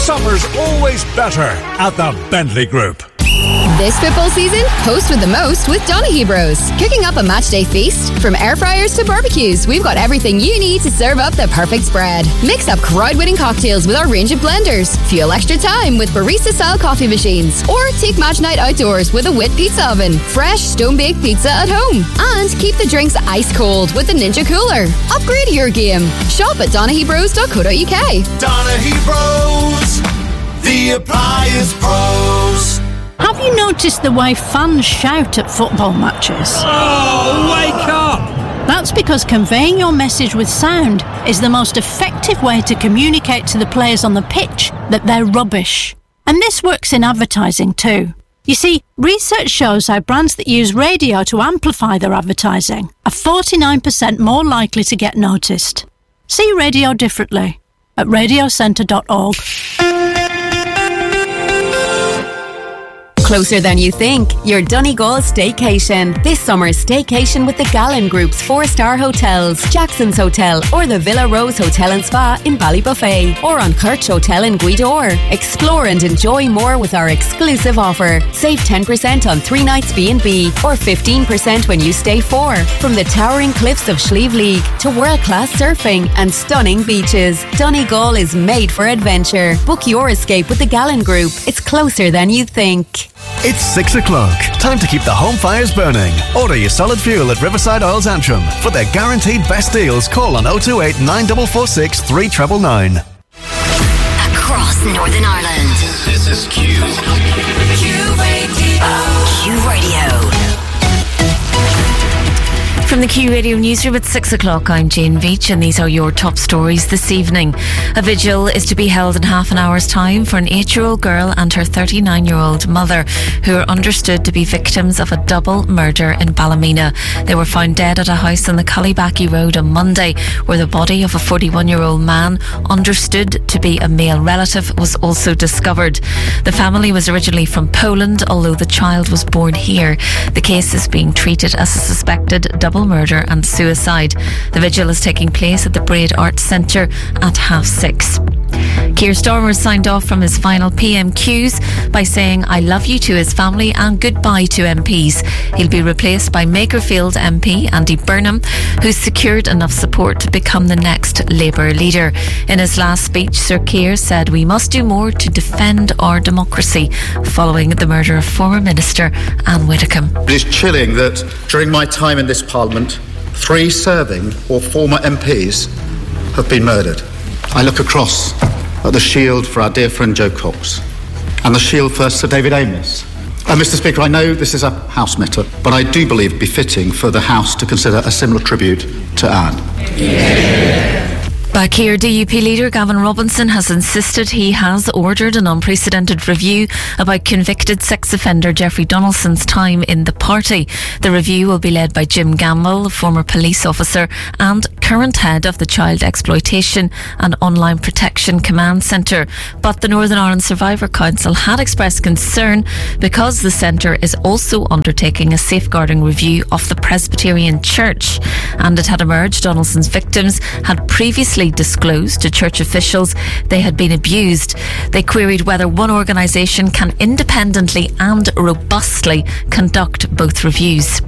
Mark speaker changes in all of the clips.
Speaker 1: Summer's always better at the Bentley Group.
Speaker 2: This football season, host with the most with Donaghy Bros. Cooking up a matchday feast? From air fryers to barbecues, we've got everything you need to serve up the perfect spread. Mix up crowd-winning cocktails with our range of blenders. Fuel extra time with barista-style coffee machines. Or take match night outdoors with a Wit pizza oven. Fresh, stone-baked pizza at home. And keep the drinks ice cold with the Ninja Cooler. Upgrade your game. Shop at DonaghyBros.co.uk.
Speaker 3: Donaghy Bros, the appliance pros.
Speaker 4: Have you noticed the way fans shout at football matches?
Speaker 5: Oh, wake up!
Speaker 4: That's because conveying your message with sound is the most effective way to communicate to the players on the pitch that they're rubbish. And this works in advertising too. You see, research shows how brands that use radio to amplify their advertising are 49% more likely to get noticed. See radio differently at radiocentre.org.
Speaker 2: Closer than you think. Your Donegal Staycation. This summer's staycation with the Gallen Group's 4-star hotels, Jackson's Hotel, or the Villa Rose Hotel and Spa in Ballybuffet, or on Kirch Hotel in Guidor. Explore and enjoy more with our exclusive offer. Save 10% on 3 nights B&B, or 15% when you stay 4. From the towering cliffs of Slieve League to world-class surfing and stunning beaches, Donegal is made for adventure. Book your escape with the Gallen Group. It's closer than you think.
Speaker 6: It's 6 o'clock. Time to keep the home fires burning. Order your solid fuel at Riverside Oils Antrim. For their guaranteed best deals, call on 028 9446 3999.
Speaker 7: Across Northern Ireland.
Speaker 3: This is Q.
Speaker 7: Q Radio. Q Radio.
Speaker 8: From the Q Radio newsroom at 6 o'clock, I'm Jane Veach, and these are your top stories this evening. A vigil is to be held in half an hour's time for an 8-year-old girl and her 39-year-old mother, who are understood to be victims of a double murder in Ballymena. They were found dead at a house on the Cullybacky Road on Monday, where the body of a 41-year-old man, understood to be a male relative, was also discovered. The family was originally from Poland, although the child was born here. The case is being treated as a suspected double murder and suicide. The vigil is taking place at the Braid Arts Centre at 6:30. Keir Starmer signed off from his final PMQs by saying "I love you" to his family and goodbye to MPs. He'll be replaced by Makerfield MP Andy Burnham, who's secured enough support to become the next Labour leader. In his last speech, Sir Keir said we must do more to defend our democracy following the murder of former Minister Anne Widdecombe.
Speaker 9: It is chilling that during my time in this Parliament, 3 serving or former MPs have been murdered. I look across at the shield for our dear friend Joe Cox and the shield for Sir David Amess. Mr. Speaker, I know this is a House matter, but I do believe it befitting for the House to consider a similar tribute to Anne. Yeah.
Speaker 8: Back here, DUP leader Gavin Robinson has insisted he has ordered an unprecedented review about convicted sex offender Jeffrey Donaldson's time in the party. The review will be led by Jim Gamble, a former police officer and current head of the Child Exploitation and Online Protection Command Centre. But the Northern Ireland Survivor Council had expressed concern because the centre is also undertaking a safeguarding review of the Presbyterian Church, and it had emerged Donaldson's victims had previously disclosed to church officials they had been abused. They queried whether one organisation can independently and robustly conduct both reviews.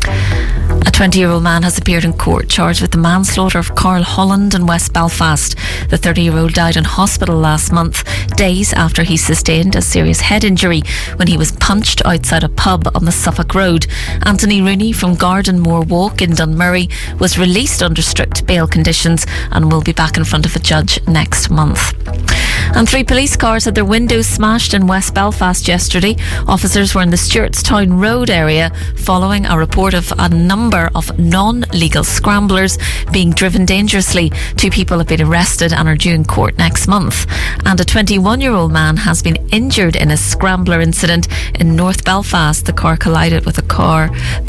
Speaker 8: A 20-year-old man has appeared in court charged with the manslaughter of Carl Holland in West Belfast. The 30-year-old died in hospital last month, days after he sustained a serious head injury when he was punched outside a pub on the Suffolk Road. Anthony Rooney from Gardenmore Walk in Dunmurry was released under strict bail conditions and will be back in front of a judge next month. And 3 police cars had their windows smashed in West Belfast yesterday. Officers were in the Stewartstown Road area following a report of a number of non-legal scramblers being driven dangerously. 2 people have been arrested and are due in court next month. And a 21-year-old man has been injured in a scrambler incident in North Belfast. The bike collided with a car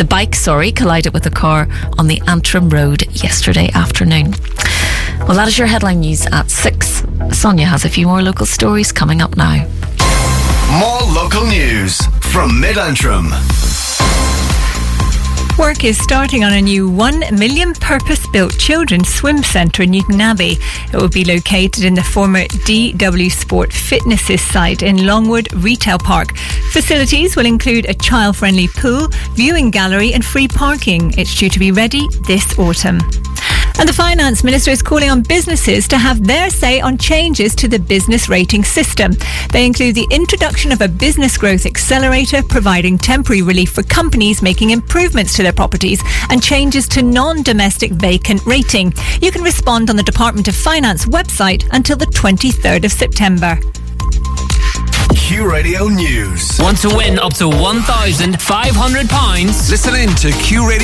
Speaker 8: on the Antrim Road yesterday afternoon. Well, that is your headline news at 6. Sonia has a few more local stories coming up now.
Speaker 6: More local news from Mid-Antrim.
Speaker 10: Work is starting on a new $1 million purpose-built children's swim centre in Newton Abbey. It will be located in the former DW Sport Fitnesses site in Longwood Retail Park. Facilities will include a child-friendly pool, viewing gallery and free parking. It's due to be ready this autumn. And the Finance Minister is calling on businesses to have their say on changes to the business rating system. They include the introduction of a business growth accelerator, providing temporary relief for companies making improvements to their properties, and changes to non-domestic vacant rating. You can respond on the Department of Finance website until the 23rd of September.
Speaker 6: Q Radio News.
Speaker 5: Want to win up to £1,500?
Speaker 6: Listen in to Q Radio